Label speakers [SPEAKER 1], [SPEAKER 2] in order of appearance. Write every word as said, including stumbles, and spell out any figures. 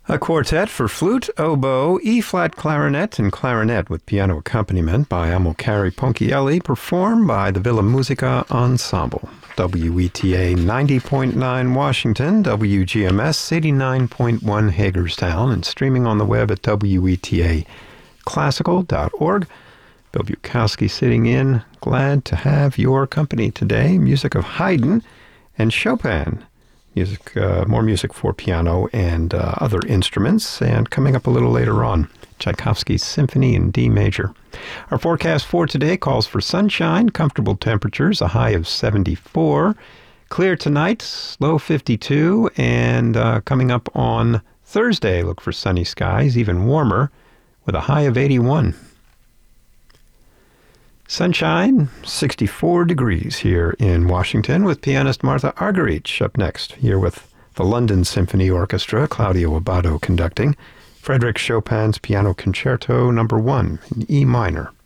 [SPEAKER 1] A quartet for flute, oboe, E-flat clarinet, and clarinet with piano accompaniment by Amilcare Ponchielli, performed by the Villa Musica Ensemble. W E T A ninety point nine Washington, W G M S eighty-nine point one Hagerstown, and streaming on the web at W E T A classical dot org. Bill Bukowski sitting in, glad to have your company today. Music of Haydn and Chopin. Music, uh, more music for piano and uh, other instruments. And coming up a little later on, Tchaikovsky's Symphony in D major. Our forecast for today calls for sunshine, comfortable temperatures, a high of seventy-four. Clear tonight, low fifty-two. And uh, coming up on Thursday, look for sunny skies, even warmer, with a high of eighty-one. Sunshine, sixty-four degrees here in Washington, with pianist Martha Argerich up next, here with the London Symphony Orchestra, Claudio Abbado conducting, Frédéric Chopin's Piano Concerto Number one in E minor.